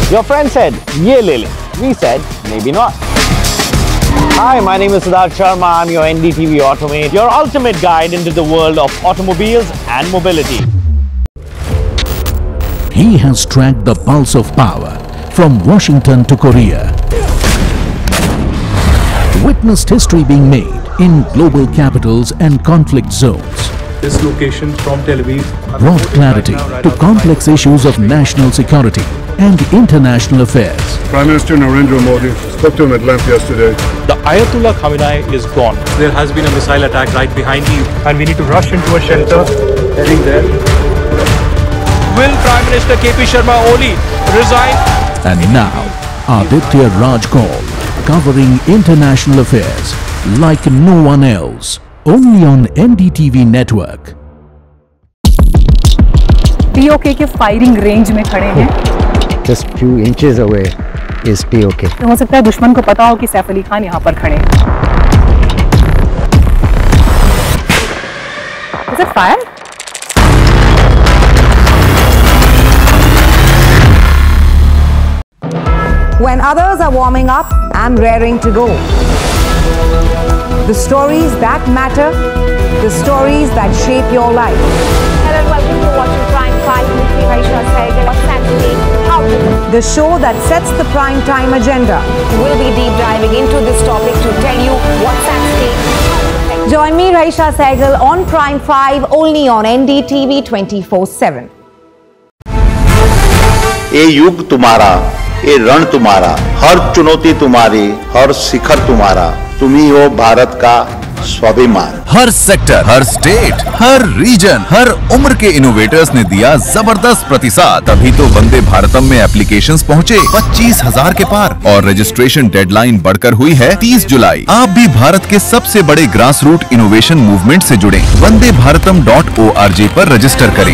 Your friend said, ye le le. We said, maybe not. Hi, my name is Siddharth Sharma. I'm your NDTV Automate, your ultimate guide into the world of automobiles and mobility. He has tracked the pulse of power from Washington to Korea. Witnessed history being made in global capitals and conflict zones. This location from Tel Aviv Brought clarity to complex issues of national security and international affairs. Prime Minister Narendra Modi spoke to him at length yesterday. The Ayatollah Khamenei is gone. There has been a missile attack right behind you and we need to rush into a shelter. Heading there. Will Prime Minister KP Sharma Oli resign? And now, Aditya Raj Kaul, covering international affairs like no one else. Only on NDTV network. POK के firing range में खड़े हैं. Just few inches away is POK. हो सकता है दुश्मन को पता हो कि सैफ अली खान यहाँ पर खड़े हैं. Is it fire? When others are warming up, I'm raring to go. The stories that matter, the stories that shape your life. Hello and welcome to watching Prime 5 with me, Raisha Sehgal. What's happening? How to? The show that sets the prime time agenda. We'll be deep diving into this topic to tell you what's at stake. Join me, Raisha Sehgal, on Prime 5, only on NDTV 24/7. ये युग तुम्हारा, ये रण तुम्हारा, हर चुनौती तुम्हारी, हर शिखर तुम्हारा, तुम ही हो भारत का स्वाभिमान। हर सेक्टर, हर स्टेट, हर रीजन, हर उम्र के इनोवेटर्स ने दिया जबरदस्त प्रतिसाद। तभी तो वंदे भारतम में एप्लीकेशंस पहुंचे 25,000 के पार और रजिस्ट्रेशन डेडलाइन बढ़कर हुई है 30 जुलाई। आप भी भारत के सबसे बड़े ग्रास रूट इनोवेशन मूवमेंट से जुड़े। vandebharatam.org पर रजिस्टर करें।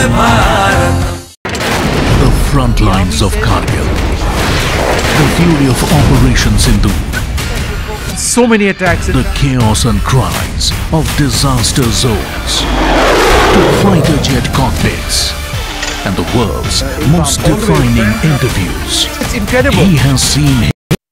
The front lines of Kargil. The fury of Operation Sindoor. So many attacks. The chaos and cries of disaster zones. To fighter jet cockpits. And the world's most defining interviews. It's incredible. He has seen.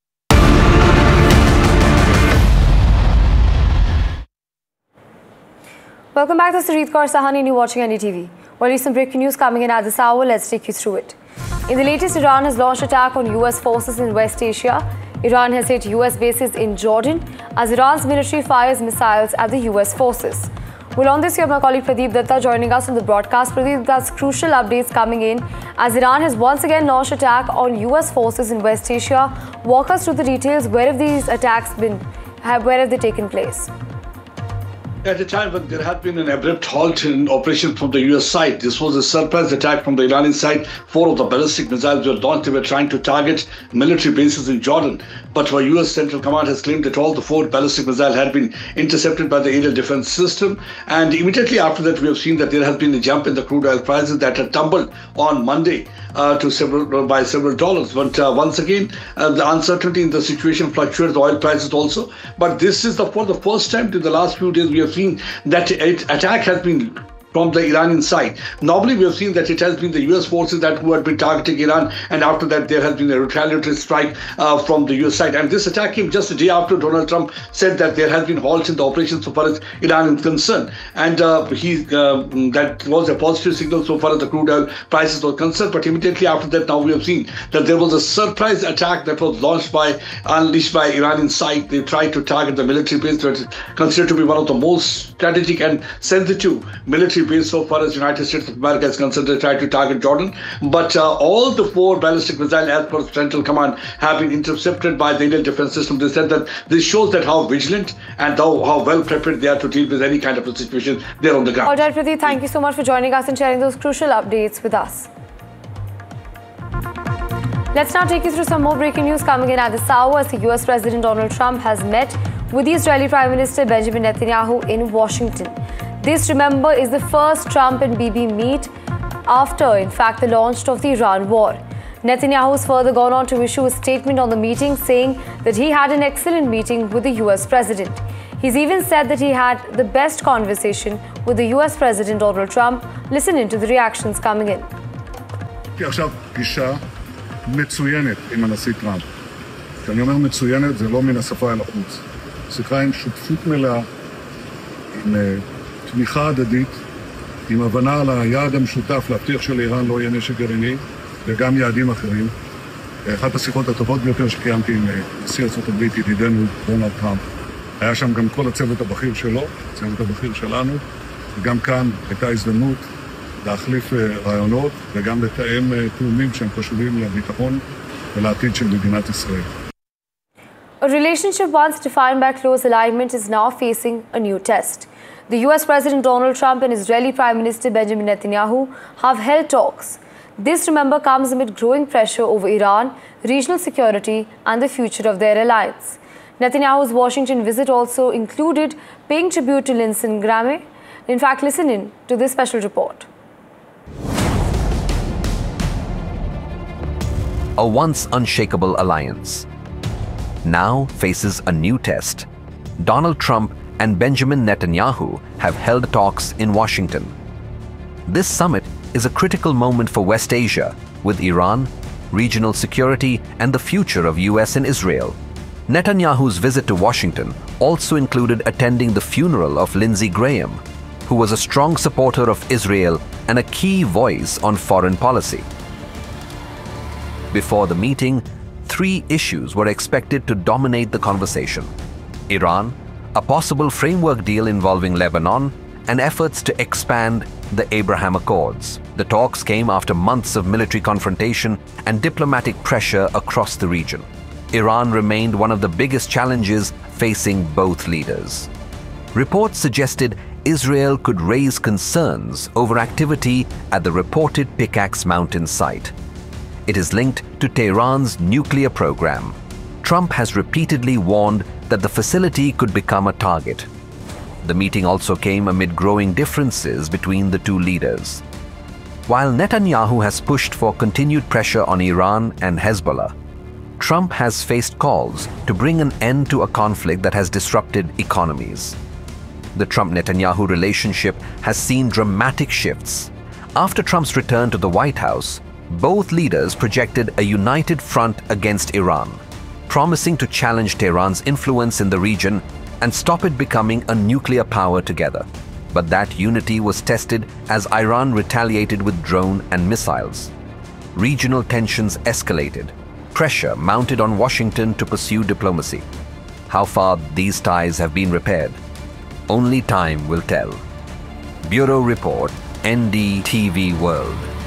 Welcome back to Sarit Kaur Sahani and you're watching NDTV. Well, recent breaking news coming in at this hour. Let's take you through it. In the latest, Iran has launched attack on US forces in West Asia. Iran has hit US bases in Jordan as Iran's military fires missiles at the US forces. Well, on this, you have my colleague Pradeep Datta joining us on the broadcast. Pradeep, that's crucial updates coming in as Iran has once again launched attack on US forces in West Asia. Walk us through the details. Where have these attacks been? Where have they taken place? At a time when there had been an abrupt halt in operation from the US side, this was a surprise attack from the Iranian side. 4 of the ballistic missiles were launched. They were trying to target military bases in Jordan. But our US Central Command has claimed that all the 4 ballistic missiles had been intercepted by the aerial defense system. And immediately after that, we have seen that there has been a jump in the crude oil prices that had tumbled on Monday to several dollars. But once again, the uncertainty in the situation fluctuates the oil prices also. But this is for the first time in the last few days we have seen that attack has been from the Iranian side. Normally we have seen that it has been the US forces who had been targeting Iran, and after that there has been a retaliatory strike from the US side. And this attack came just a day after Donald Trump said that there has been halts in the operation so far as Iran is concerned. And that was a positive signal so far as the crude oil prices were concerned. But immediately after that, now we have seen that there was a surprise attack that was unleashed by Iranian side. They tried to target the military base that is considered to be one of the most strategic and sensitive military base so far as United States of America is concerned. They tried to target Jordan, but all the 4 ballistic missiles, as per Central Command, have been intercepted by the Indian defense system. They said that this shows that how vigilant and how well prepared they are to deal with any kind of a situation there on the ground. All right, Pradeep, thank you so much for joining us and sharing those crucial updates with us. Let's now take you through some more breaking news coming in at this hour as the US President Donald Trump has met with the Israeli Prime Minister Benjamin Netanyahu in Washington. This, remember, is the first Trump and Bibi meet after, in fact, the launch of the Iran war. Netanyahu has further gone on to issue a statement on the meeting saying that he had an excellent meeting with the US President. He's even said that he had the best conversation with the US President Donald Trump. Listen into the reactions coming in. מצוינת עם הנשיא טראמפ. כשאני אומר מצוינת, זה לא מן השפה אל החוץ. שיחה עם שותפות מלאה, עם תמיכה הדדית, עם הבנה על היעד המשותף להבטיח שלאיראן לא יהיה נשק גרעיני, וגם יעדים אחרים. אחת השיחות הטובות ביותר שקיימתי עם נשיא ארצות הברית, ידידנו דונלד טראמפ. היה שם גם כל הצוות הבכיר שלו, הצוות הבכיר שלנו, וגם כאן הייתה הזדמנות להחליף רעיונות וגם לתאם תאומים שהם חשובים לביטחון ולעתיד של מדינת ישראל. A relationship once defined by close alignment is now facing a new test. The US President Donald Trump and Israeli Prime Minister Benjamin Netanyahu have held talks. This, remember, comes amid growing pressure over Iran, regional security and the future of their alliance. Netanyahu's Washington visit also included paying tribute to Lindsey Graham. In fact, listen in to this special report. A once unshakable alliance now faces a new test. Donald Trump and Benjamin Netanyahu have held talks in Washington. This summit is a critical moment for West Asia, with Iran, regional security, and the future of US and Israel. Netanyahu's visit to Washington also included attending the funeral of Lindsey Graham, who was a strong supporter of Israel and a key voice on foreign policy. Before the meeting, 3 issues were expected to dominate the conversation: Iran, a possible framework deal involving Lebanon, and efforts to expand the Abraham Accords. The talks came after months of military confrontation and diplomatic pressure across the region. Iran remained one of the biggest challenges facing both leaders. Reports suggested Israel could raise concerns over activity at the reported Pickaxe Mountain site. It is linked to Tehran's nuclear program. Trump has repeatedly warned that the facility could become a target. The meeting also came amid growing differences between the two leaders. While Netanyahu has pushed for continued pressure on Iran and Hezbollah, Trump has faced calls to bring an end to a conflict that has disrupted economies. The Trump-Netanyahu relationship has seen dramatic shifts. After Trump's return to the White House, both leaders projected a united front against Iran, promising to challenge Tehran's influence in the region and stop it becoming a nuclear power together. But that unity was tested as Iran retaliated with drone and missiles. Regional tensions escalated. Pressure mounted on Washington to pursue diplomacy. How far these ties have been repaired? Only time will tell. Bureau Report, NDTV World.